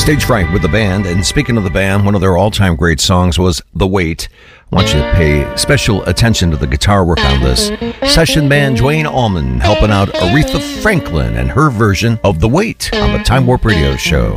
Stage Fright with the band, and speaking of the band, one of their all-time great songs was The Weight. I want you to pay special attention to the guitar work on this. Session band Duane Allman helping out Aretha Franklin and her version of The Weight on the Time Warp Radio Show.